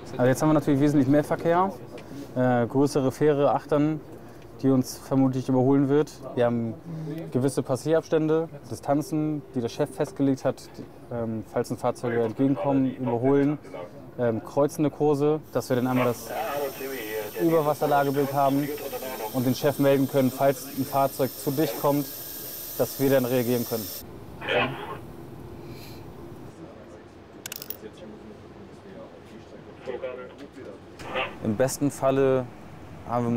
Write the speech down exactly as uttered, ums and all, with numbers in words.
Also jetzt haben wir natürlich wesentlich mehr Verkehr, äh, größere Fähre, Achtern, die uns vermutlich überholen wird. Wir haben gewisse Passierabstände, Distanzen, die der Chef festgelegt hat, ähm, falls uns Fahrzeuge entgegenkommen, überholen, ähm, kreuzende Kurse, dass wir dann einmal das Überwasserlagebild haben und den Chef melden können, falls ein Fahrzeug zu dicht kommt, dass wir dann reagieren können. Ja. Im besten Falle haben wir